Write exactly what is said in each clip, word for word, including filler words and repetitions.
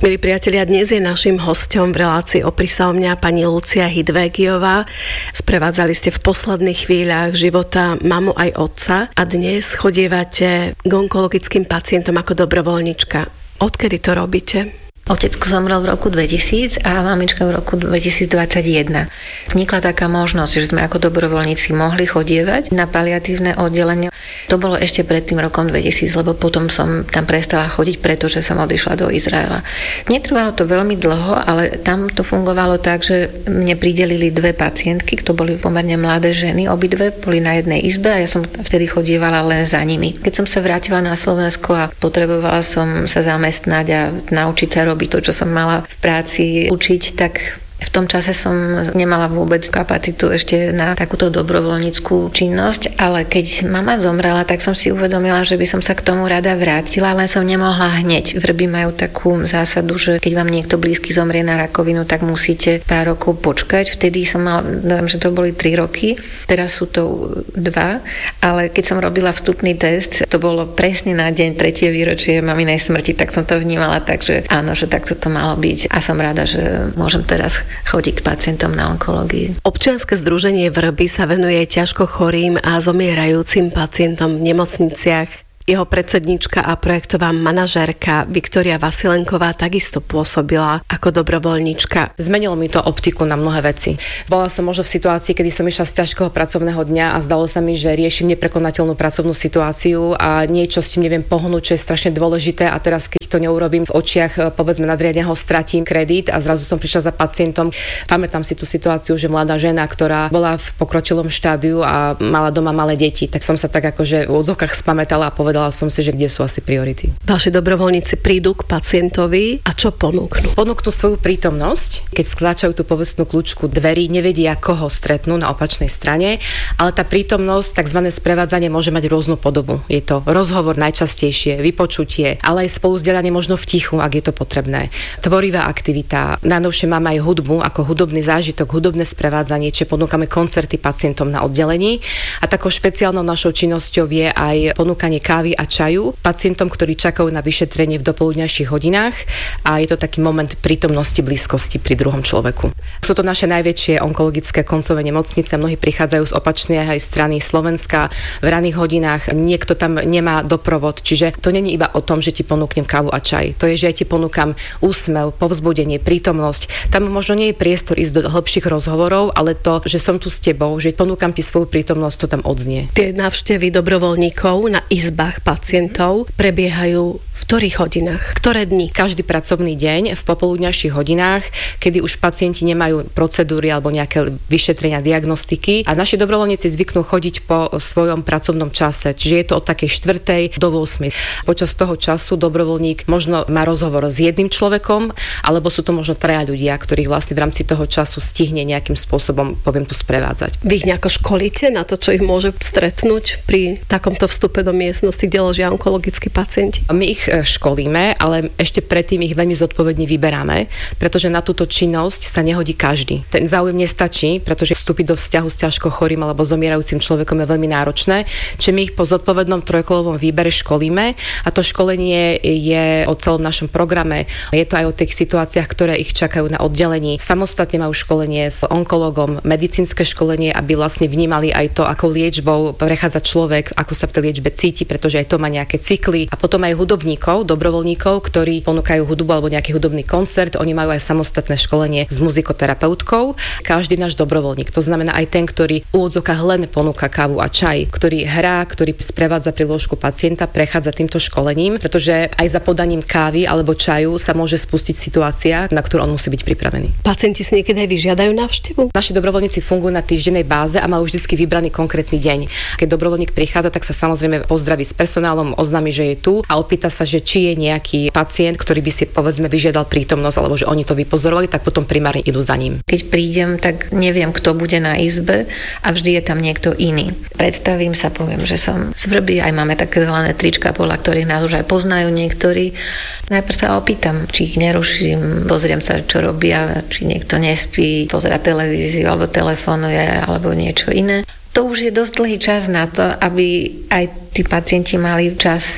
Milí priatelia, dnes je naším hosťom v relácii Opri sa o mňa pani Lucia Hidvégiová. Sprevádzali ste v posledných chvíľach života mamu aj otca a dnes chodievate k onkologickým pacientom ako dobrovoľnička. Odkedy to robíte? Otecko zomrel v roku dvetisíc a mamička v roku dvetisícdvadsaťjeden. Vznikla taká možnosť, že sme ako dobrovoľníci mohli chodievať na paliatívne oddelenie. To bolo ešte pred tým rokom dvetisíc, lebo potom som tam prestala chodiť, pretože som odišla do Izraela. Netrvalo to veľmi dlho, ale tam to fungovalo tak, že mne pridelili dve pacientky, to boli pomerne mladé ženy, obidve boli na jednej izbe a ja som vtedy chodievala len za nimi. Keď som sa vrátila na Slovensko a potrebovala som sa zamestnať a naučiť sa robiť to, čo som mala v práci učiť, tak v tom čase som nemala vôbec kapacitu ešte na takúto dobrovoľníckú činnosť, ale keď mama zomrela, tak som si uvedomila, že by som sa k tomu rada vrátila, len som nemohla hneď. Vrby majú takú zásadu, že keď vám niekto blízky zomrie na rakovinu, tak musíte pár rokov počkať. Vtedy som mala, neviem, že to boli tri roky, teraz sú to dva, ale keď som robila vstupný test, to bolo presne na deň tretie výročie maminej smrti, tak som to vnímala, takže áno, že takto to malo byť a som rada, že môžem teraz chodí k pacientom na onkológii. Občianske združenie Vrby sa venuje ťažko chorým a zomierajúcim pacientom v nemocniciach. Jeho predsednička a projektová manažérka Viktória Vasilenková takisto pôsobila ako dobrovoľníčka. Zmenilo mi to optiku na mnohé veci. Bola som možno v situácii, kedy som išla z ťažkého pracovného dňa a zdalo sa mi, že riešim neprekonateľnú pracovnú situáciu a niečo s tým neviem pohnúť, čo je strašne dôležité a teraz keď to neurobím v očiach, povedzme nadriadeného, stratím kredit a zrazu som prišla za pacientom. Pamätám si tú situáciu, že mladá žena, ktorá bola v pokročilom štádiu a mala doma malé deti, tak som sa tak akože v odzokách spamätala a povedala Povedala som si, že kde sú asi priority. Vaši dobrovoľníci prídu k pacientovi a čo ponúknú? Ponúknú svoju prítomnosť, keď skláčajú tú povestnú kľúčku dverí, nevedia, koho stretnú na opačnej strane, ale tá prítomnosť, takzvané sprevádzanie môže mať rôznu podobu. Je to rozhovor najčastejšie, vypočutie, ale aj spoluzdelanie možno v tichu, ak je to potrebné. Tvorivá aktivita. Najnovšie máme aj hudbu ako hudobný zážitok, hudobné sprevádzanie, čiže ponúkame koncerty pacientom na oddelení a takou špeciálnou našou činnosťou je aj ponúkanie kávy a čaju pacientom, ktorí čakajú na vyšetrenie v dopoludňajších hodinách a je to taký moment prítomnosti, blízkosti pri druhom človeku. Sú to naše najväčšie onkologické koncové nemocnice, mnohí prichádzajú z opačnej aj strany Slovenska v raných hodinách, niekto tam nemá doprovod, čiže to není iba o tom, že ti ponúknem kávu a čaj. To je, že ja ti ponúkam úsmev, povzbudenie, prítomnosť. Tam možno nie je priestor ísť do hĺbších rozhovorov, ale to, že som tu s tebou, že ponúkam ti svoju prítomnosť, to tam odznie. Tie návštevy dobrovoľníkov na izbách pacientov prebiehajú v ktorých hodinách? Ktoré dni? Každý pracovný deň v popoludňajších hodinách, kedy už pacienti nemajú procedúry alebo nejaké vyšetrenia, diagnostiky a naši dobrovoľníci zvyknú chodiť po svojom pracovnom čase, čiže je to od takej štvrtej do ôsmej. Počas toho času dobrovoľník možno má rozhovor s jedným človekom, alebo sú to možno traja ľudia, ktorých vlastne v rámci toho času stihne nejakým spôsobom, poviem tu, sprevádzať. Vy ich nejako školíte na to, čo ich môže stretnúť pri takomto vstupe do miestnosti, kde ležia onkologickí pacienti? My ich školíme, ale ešte predtým ich veľmi zodpovedne vyberáme, pretože na túto činnosť sa nehodí každý. Ten záujem nestačí, pretože vstúpiť do vzťahu s ťažko chorým alebo zomierajúcim človekom je veľmi náročné, čiže my ich po zodpovednom trojkolovom výbere školíme a to školenie je o celom našom programe. Je to aj o tých situáciách, ktoré ich čakajú na oddelení. Samostatne majú školenie s onkologom, medicínske školenie, aby vlastne vnímali aj to, akou liečbou prechádza človek, ako sa v tej liečbe cíti, pretože aj to má nejaké cykly. A potom aj hudobníkov, dobrovoľníkov, ktorí ponúkajú hudbu alebo nejaký hudobný koncert. Oni majú aj samostatné školenie s muzikoterapeutkou. Každý náš dobrovoľník, to znamená aj ten, ktorý v úvodzovkách len ponúka kávu a čaj, ktorý hrá, ktorý sprevádza pri lôžku pacienta, prechádza týmto školením, pretože aj za podaním kávy alebo čaju sa môže spustiť situácia, na ktorú on musí byť pripravený. Pacienti si niekedy aj vyžiadajú návštevu? Naši dobrovoľníci fungujú na týždennej báze a majú vždy vybraný konkrétny deň. Keď dobrovoľník prichádza, tak sa samozrejme pozdraví s personálom, oznámi, že je tu a opýta sa, že či je nejaký pacient, ktorý by si povedzme vyžiadal prítomnosť alebo že oni to vypozorovali, tak potom primárne idú za ním. Keď prídem, tak neviem, kto bude na izbe a vždy je tam niekto iný. Predstavím sa, poviem, že som z Vrby, aj máme také zelené trička, podľa ktorých nás už aj poznajú niektorí. Najprv sa opýtam, či ich neruším, pozriem sa, čo robia, či niekto nespí, pozerá televíziu alebo telefonuje alebo niečo iné. To už je dosť dlhý čas na to, aby aj tí pacienti mali čas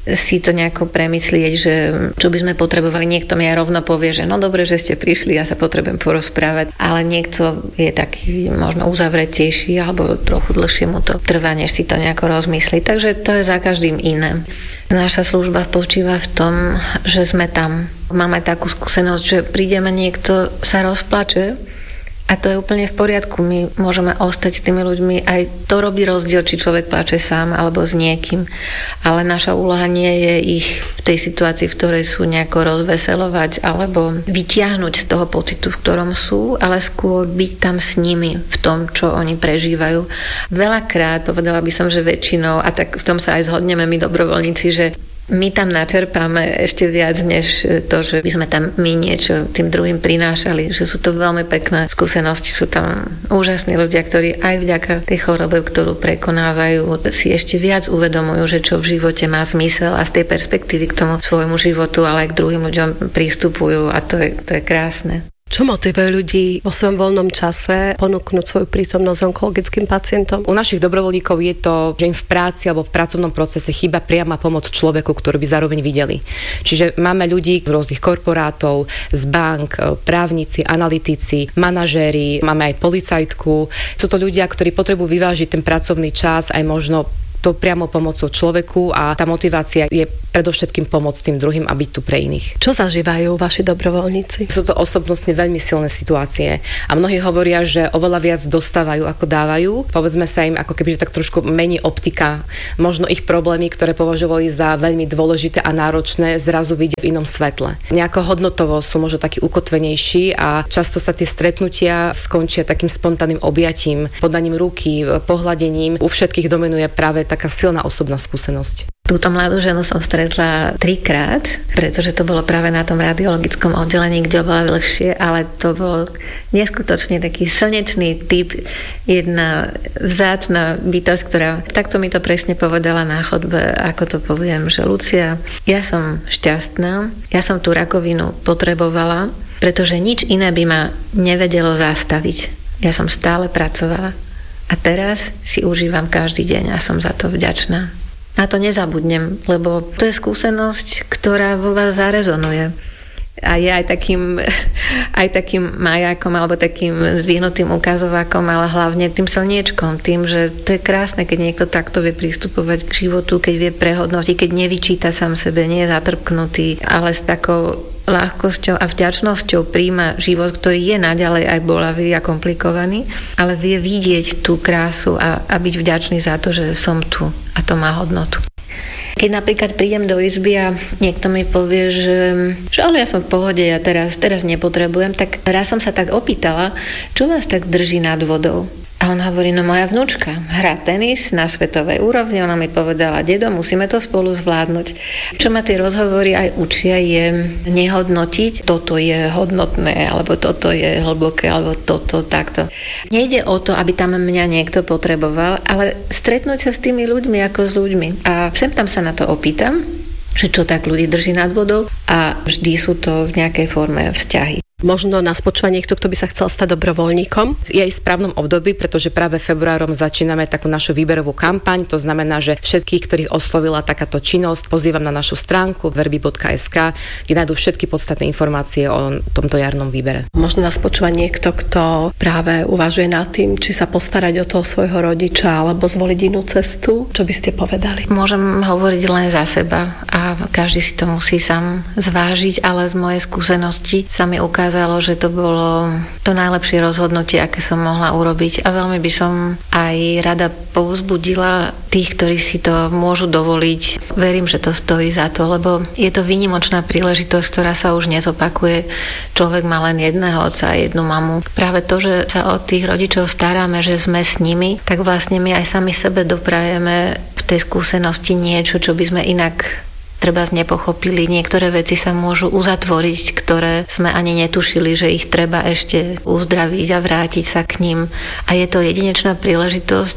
si to nejako premyslieť, že čo by sme potrebovali. Niekto mi aj rovno povie, že no dobre, že ste prišli, ja sa potrebujem porozprávať, ale niekto je taký možno uzavretejší alebo trochu dlhšie mu to trvá, než si to nejako rozmyslí. Takže to je za každým iné. Naša služba spočíva v tom, že sme tam. Máme takú skúsenosť, že prídeme, niekto sa rozplače, a to je úplne v poriadku. My môžeme ostať s tými ľuďmi. Aj to robí rozdiel, či človek plače sám alebo s niekým. Ale naša úloha nie je ich v tej situácii, v ktorej sú, nejako rozveselovať alebo vytiahnuť z toho pocitu, v ktorom sú, ale skôr byť tam s nimi v tom, čo oni prežívajú. Veľakrát, povedala by som, že väčšinou, a tak v tom sa aj zhodneme my dobrovoľníci, že my tam načerpáme ešte viac, než to, že by sme tam my niečo tým druhým prinášali. Že sú to veľmi pekné skúsenosti. Sú tam úžasní ľudia, ktorí aj vďaka tej chorobe, ktorú prekonávajú, si ešte viac uvedomujú, že čo v živote má zmysel a z tej perspektívy k tomu svojmu životu, ale aj k druhým ľuďom pristupujú a to je, to je krásne. Čo motivuje ľudí vo svojom voľnom čase ponúknuť svoju prítomnosť onkologickým pacientom? U našich dobrovoľníkov je to, že im v práci alebo v pracovnom procese chýba priama pomoc človeku, ktorú by zároveň videli. Čiže máme ľudí z rôznych korporátov, z bank, právnici, analytici, manažéri, máme aj policajtku. Sú to ľudia, ktorí potrebujú vyvážiť ten pracovný čas aj možno to priamo pomocou človeku a tá motivácia je predovšetkým pomôcť tým druhým a byť tu pre iných. Čo zažívajú vaši dobrovoľníci? Sú to osobnostne veľmi silné situácie a mnohí hovoria, že oveľa viac dostávajú ako dávajú. Povedzme sa im, ako keby, že tak trošku mení optika. Možno ich problémy, ktoré považovali za veľmi dôležité a náročné, zrazu vidia v inom svetle. Nejako hodnotovo sú možno takí ukotvenejší a často sa tie stretnutia skončia takým spontánnym objatím, podaním ruky, pohľadením. U všetkých dominuje práve taká silná osobná skúsenosť. Túto mladú ženu som stretla trikrát, pretože to bolo práve na tom radiologickom oddelení, kde bola dlhšie, ale to bol neskutočne taký slnečný typ, jedna vzácna bytosť, ktorá takto mi to presne povedala na chodbe, ako to poviem, že Lucia, ja som šťastná, ja som tú rakovinu potrebovala, pretože nič iné by ma nevedelo zastaviť. Ja som stále pracovala. A teraz si užívam každý deň a som za to vďačná. Na to nezabudnem, lebo to je skúsenosť, ktorá vo vás zarezonuje. A je aj takým, aj takým majákom alebo takým zdvihnutým ukazovákom, ale hlavne tým slniečkom, tým, že to je krásne, keď niekto takto vie pristupovať k životu, keď vie prehodnotiť, keď nevyčíta sám sebe, nie je zatrpknutý, ale s takou ľahkosťou a vďačnosťou príjma život, ktorý je naďalej aj bolavý a komplikovaný, ale vie vidieť tú krásu a, a byť vďačný za to, že som tu a to má hodnotu. Keď napríklad prídem do izby a niekto mi povie, že, že ale ja som v pohode, ja teraz, teraz nepotrebujem, tak raz som sa tak opýtala, čo vás tak drží nad vodou? A on hovorí, no moja vnúčka hrá tenis na svetovej úrovni, ona mi povedala, dedo, musíme to spolu zvládnuť. Čo ma tie rozhovory aj učia je nehodnotiť, toto je hodnotné, alebo toto je hlboké, alebo toto takto. Nejde o to, aby tam mňa niekto potreboval, ale stretnúť sa s tými ľuďmi ako s ľuďmi. A sem tam sa na to opýtam, že čo tak ľudí drží nad vodou a vždy sú to v nejakej forme vzťahy. Možno nás počúva niekto, kto by sa chcel stať dobrovoľníkom? Je aj v správnom období, pretože práve februárom začíname takú našu výberovú kampaň. To znamená, že všetkých, ktorých oslovila takáto činnosť, pozývam na našu stránku verby bodka es ká, kde nájdú všetky podstatné informácie o tomto jarnom výbere. Možno nás počúva niekto, kto práve uvažuje nad tým, či sa postarať o toho svojho rodiča alebo zvoliť inú cestu. Čo by ste povedali? Môžem hovoriť len za seba a každý si to musí sám zvážiť, ale z mojej skúsenosti sa mi ukázalo, že to bolo to najlepšie rozhodnutie, aké som mohla urobiť a veľmi by som aj rada povzbudila tých, ktorí si to môžu dovoliť. Verím, že to stojí za to, lebo je to výnimočná príležitosť, ktorá sa už nezopakuje. Človek má len jedného otca a jednu mamu. Práve to, že sa o tých rodičov staráme, že sme s nimi, tak vlastne my aj sami sebe doprajeme v tej skúsenosti niečo, čo by sme inak treba nepochopili. Niektoré veci sa môžu uzatvoriť, ktoré sme ani netušili, že ich treba ešte uzdraviť a vrátiť sa k ním. A je to jedinečná príležitosť,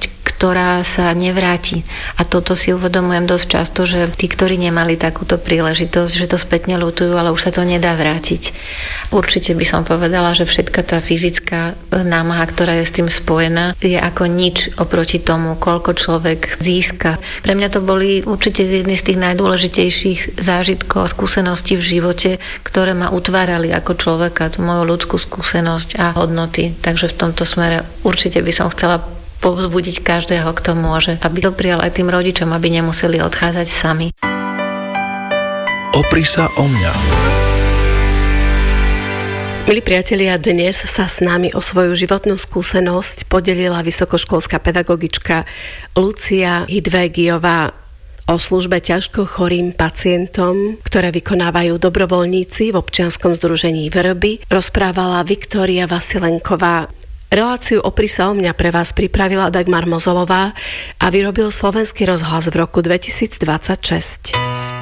ktorá sa nevráti. A toto si uvedomujem dosť často, že tí, ktorí nemali takúto príležitosť, že to spätne ľutujú, ale už sa to nedá vrátiť. Určite by som povedala, že všetka tá fyzická námaha, ktorá je s tým spojená, je ako nič oproti tomu, koľko človek získa. Pre mňa to boli určite jedny z tých najdôležitejších zážitkov a skúseností v živote, ktoré ma utvárali ako človeka, tú moju ľudskú skúsenosť a hodnoty. Takže v tomto smere určite by som chcela povzbudiť každého, kto môže, aby doprial aj tým rodičom, aby nemuseli odchádzať sami. Opri sa o mňa. Milí priatelia, dnes sa s nami o svoju životnú skúsenosť podelila vysokoškolská pedagogička Lucia Hidvégiová o službe ťažko chorým pacientom, ktoré vykonávajú dobrovoľníci v občianskom združení Vrby, rozprávala Viktória Vasilenková. Reláciu Opri sa o mňa pre vás pripravila Dagmar Mozolová a vyrobil Slovenský rozhlas v roku dvetisícdvadsaťšesť.